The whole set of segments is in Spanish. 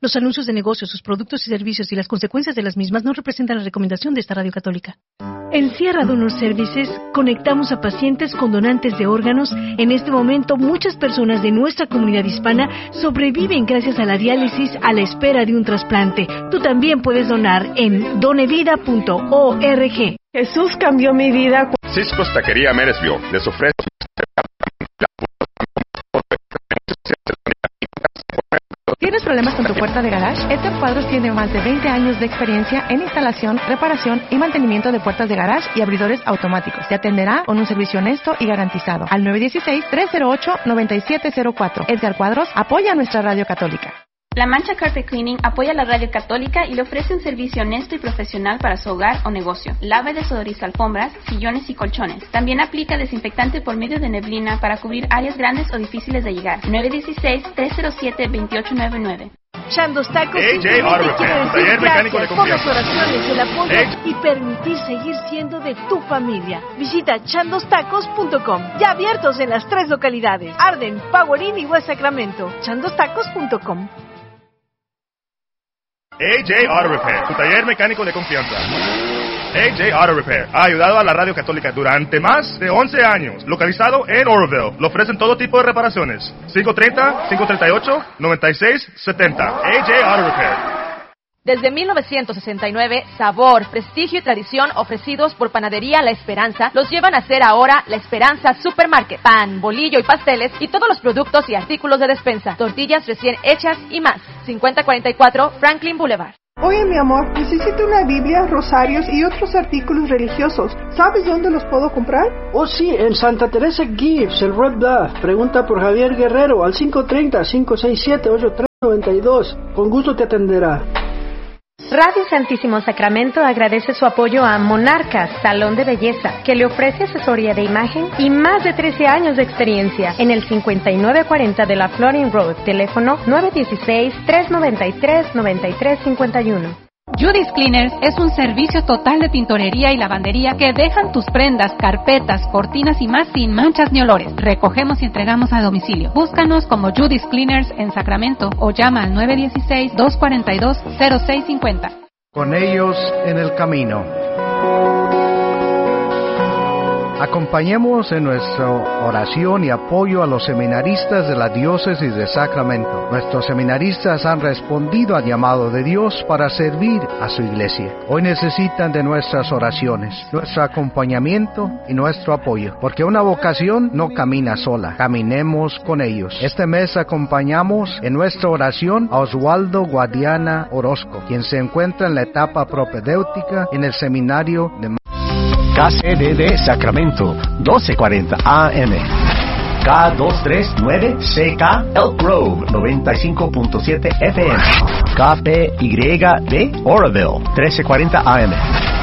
Los anuncios de negocios, sus productos y servicios y las consecuencias de las mismas no representan la recomendación de esta radio católica. En Sierra Donor Services conectamos a pacientes con donantes de órganos. En este momento, muchas personas de nuestra comunidad hispana sobreviven gracias a la diálisis a la espera de un trasplante. Tú también puedes donar en donevida.org. Jesús cambió mi vida. Cisco's Taquería Meresville les ofrece ¿Tienes problemas con tu puerta de garage? Edgar Cuadros tiene más de 20 años de experiencia en instalación, reparación y mantenimiento de puertas de garage y abridores automáticos. Te atenderá con un servicio honesto y garantizado. Al 916-308-9704. Edgar Cuadros apoya a nuestra radio católica. La Mancha Carpet Cleaning apoya la radio católica y le ofrece un servicio honesto y profesional para su hogar o negocio. Lava y desodoriza alfombras, sillones y colchones. También aplica desinfectante por medio de neblina para cubrir áreas grandes o difíciles de llegar. 916-307-2899. Chandos Tacos AJ Auto Repair, taller mecánico de por las confianza. oraciones, el apoyo y permitir seguir siendo de tu familia. Visita chandostacos.com. Ya abiertos en las 3 localidades: Arden, Power Inn y West Sacramento. chandostacos.com. AJ Auto Repair, tu taller mecánico de confianza. AJ Auto Repair ha ayudado a la radio católica durante más de 11 años. Localizado en Oroville, le ofrecen todo tipo de reparaciones. 530-538-9670. AJ Auto Repair. Desde 1969, sabor, prestigio y tradición ofrecidos por Panadería La Esperanza los llevan a ser ahora La Esperanza Supermarket. Pan, bolillo y pasteles y todos los productos y artículos de despensa, tortillas recién hechas y más. 5044 Franklin Boulevard. Oye, mi amor, necesito una Biblia, rosarios y otros artículos religiosos. ¿Sabes dónde los puedo comprar? Oh, sí, en Santa Teresa Gibbs, el Red Bluff. Pregunta por Javier Guerrero al 530-567-8392. Con gusto te atenderá. Radio Santísimo Sacramento agradece su apoyo a Monarcas, Salón de Belleza, que le ofrece asesoría de imagen y más de 13 años de experiencia en el 5940 de la Florin Road, teléfono 916-393-9351. Judy's Cleaners es un servicio total de tintorería y lavandería que dejan tus prendas, carpetas, cortinas y más sin manchas ni olores. Recogemos y entregamos a domicilio. Búscanos como Judy's Cleaners en Sacramento o llama al 916-242-0650. Con ellos en el camino. Acompañemos en nuestra oración y apoyo a los seminaristas de la Diócesis de Sacramento. Nuestros seminaristas han respondido al llamado de Dios para servir a su iglesia. Hoy necesitan de nuestras oraciones, nuestro acompañamiento y nuestro apoyo, porque una vocación no camina sola. Caminemos con ellos. Este mes acompañamos en nuestra oración a Oswaldo Guadiana Orozco, quien se encuentra en la etapa propedéutica en el seminario de KCDD Sacramento, 1240 AM. K239CK Elk Grove, 95.7 FM. KPYD Oroville, 1340 AM.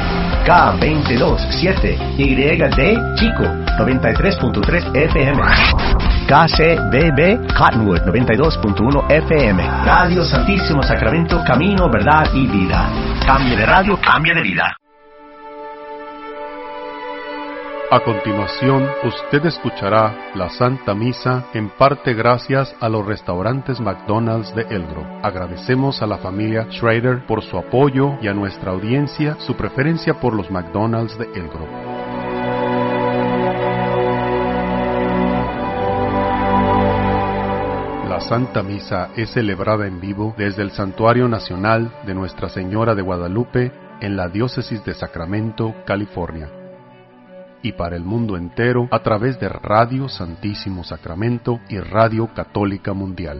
K227YD Chico, 93.3 FM. KCBB Cottonwood, 92.1 FM. Radio Santísimo Sacramento, camino, verdad y vida. Cambio de radio, cambio de vida. A continuación, usted escuchará la Santa Misa en parte gracias a los restaurantes McDonald's de El Grove. Agradecemos a la familia Schrader por su apoyo y a nuestra audiencia su preferencia por los McDonald's de El Grove. La Santa Misa es celebrada en vivo desde el Santuario Nacional de Nuestra Señora de Guadalupe en la Diócesis de Sacramento, California, y para el mundo entero a través de Radio Santísimo Sacramento y Radio Católica Mundial.